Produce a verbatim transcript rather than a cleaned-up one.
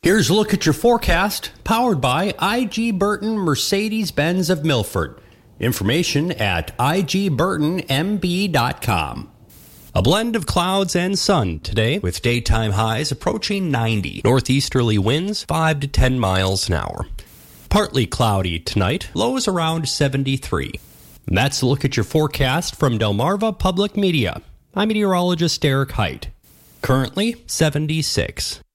Here's a look at your forecast, powered by I G Burton Mercedes-Benz of Milford. Information at I G Burton M B dot com. A blend of clouds and sun today, with daytime highs approaching ninety. Northeasterly winds five to ten miles an hour. Partly cloudy tonight, lows around seventy-three. And that's a look at your forecast from Delmarva Public Media. I'm meteorologist Derek Height. Currently seventy-six.